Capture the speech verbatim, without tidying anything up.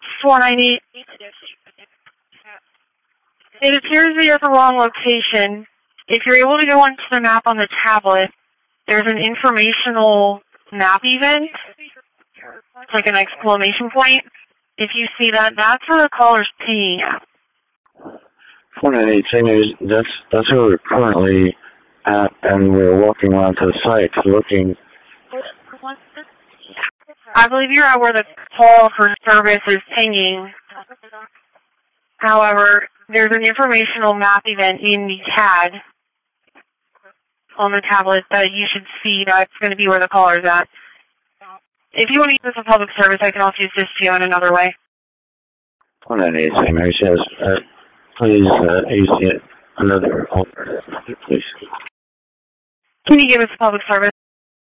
four ninety. It appears that you're at the wrong location. If you're able to go onto the map on the tablet, there's an informational map event. It's like an exclamation point. If you see that, that's where the caller's pinging at. four ninety-eight St. Mary's, that's, that's where we're currently at, and we're walking around to the site looking. I believe you're at where the call for service is pinging. However, there's an informational map event in the tag on the tablet that you should see. That's going to be where the caller's at. If you want to use this for public service, I can also assist you in another way. four ninety-eight Saint Mary's, yes. Uh, please, uh, use another alternative, please. Can you give us public service?